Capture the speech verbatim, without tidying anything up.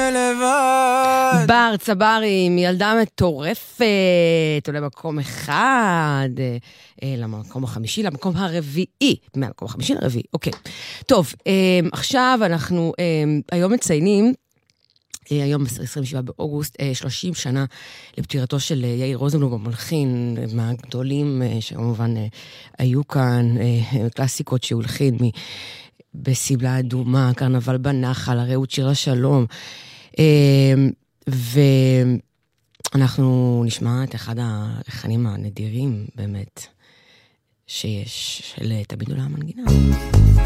לבד. בר צברי עם ילדה מטורפת, עולה מקום אחד, למקום החמישי, למקום הרביעי, מהמקום החמישי לרביעי, אוקיי. טוב, עכשיו אנחנו היום מציינים, היום עשרים ושבעה באוגוסט, שלושים שנה לפטירתו של יאיר רוזנבלום, המלחין מהגדולים שכמובן היו כאן, קלאסיקות שהולחין בסמלה אדומה, קרנבל בנחל, הרעות שיר לשלום, ואנחנו נשמע את אחד הלחנים הנדירים באמת שיש, של תמיד עולה המנגינה.